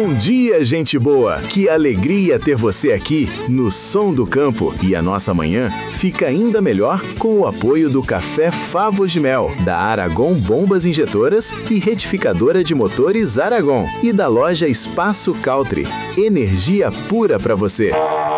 Bom dia, gente boa! Que alegria ter você aqui no Som do Campo. E a nossa manhã fica ainda melhor com o apoio do Café Favos de Mel, da Aragon Bombas Injetoras e Retificadora de Motores Aragon e da loja Espaço Country. Energia pura para você.